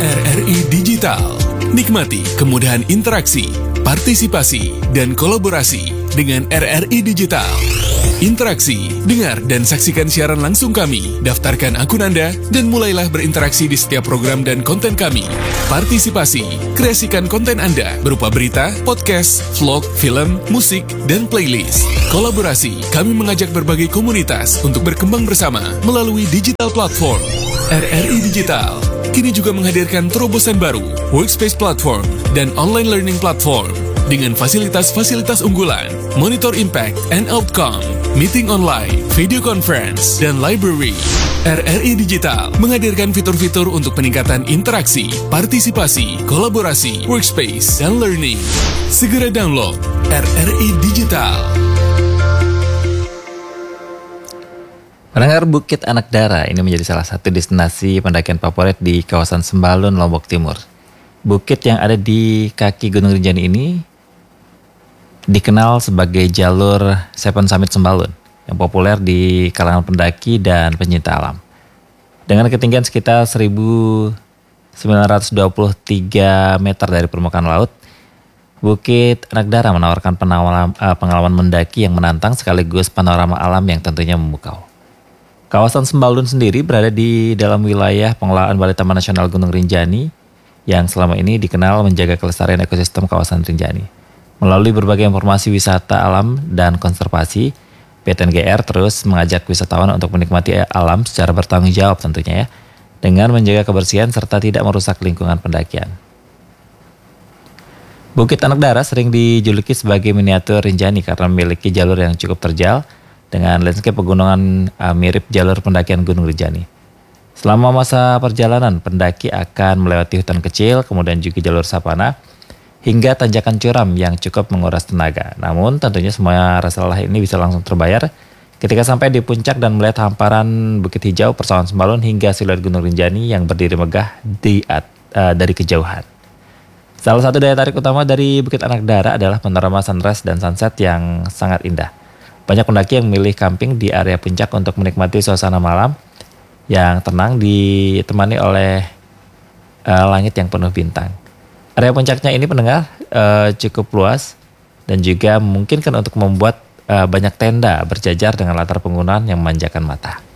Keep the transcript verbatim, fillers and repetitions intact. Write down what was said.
R R I Digital. Nikmati kemudahan interaksi, partisipasi, dan kolaborasi dengan R R I Digital. Interaksi, dengar dan saksikan siaran langsung kami, daftarkan akun Anda, dan mulailah berinteraksi di setiap program dan konten kami. Partisipasi, kreasikan konten Anda berupa berita, podcast, vlog, film, musik, dan playlist. Kolaborasi, kami mengajak berbagai komunitas untuk berkembang bersama melalui digital platform. R R I Digital kini juga menghadirkan terobosan baru, workspace platform, dan online learning platform dengan fasilitas-fasilitas unggulan, monitor impact and outcome, meeting online, video conference, dan library. R R I Digital menghadirkan fitur-fitur untuk peningkatan interaksi, partisipasi, kolaborasi, workspace, dan learning. Segera download R R I Digital. Pendengar, Bukit Anak Dara ini menjadi salah satu destinasi pendakian favorit di kawasan Sembalun, Lombok Timur. Bukit yang ada di kaki Gunung Rinjani ini dikenal sebagai jalur Seven Summit Sembalun yang populer di kalangan pendaki dan pencinta alam. Dengan ketinggian sekitar seribu sembilan ratus dua puluh tiga meter dari permukaan laut, Bukit Anak Dara menawarkan penawaran, uh, pengalaman mendaki yang menantang sekaligus panorama alam yang tentunya memukau. Kawasan Sembalun sendiri berada di dalam wilayah pengelolaan Balai Taman Nasional Gunung Rinjani yang selama ini dikenal menjaga kelestarian ekosistem kawasan Rinjani. Melalui berbagai informasi wisata alam dan konservasi, P T N G R terus mengajak wisatawan untuk menikmati alam secara bertanggung jawab tentunya ya, dengan menjaga kebersihan serta tidak merusak lingkungan pendakian. Bukit Anak Dara sering dijuluki sebagai miniatur Rinjani karena memiliki jalur yang cukup terjal dengan landscape pegunungan uh, mirip jalur pendakian Gunung Rinjani. Selama masa perjalanan, pendaki akan melewati hutan kecil, kemudian juga jalur sapana, hingga tanjakan curam yang cukup menguras tenaga. Namun tentunya semua rasa lelah ini bisa langsung terbayar ketika sampai di puncak dan melihat hamparan bukit hijau, persawahan Sembalun hingga siluet Gunung Rinjani yang berdiri megah di, uh, dari kejauhan. Salah satu daya tarik utama dari Bukit Anak Dara adalah panorama sunrise dan sunset yang sangat indah. Banyak pendaki yang memilih camping di area puncak untuk menikmati suasana malam yang tenang ditemani oleh uh, langit yang penuh bintang. Area puncaknya ini pendengar uh, cukup luas dan juga memungkinkan untuk membuat uh, banyak tenda berjajar dengan latar penggunaan yang memanjakan mata.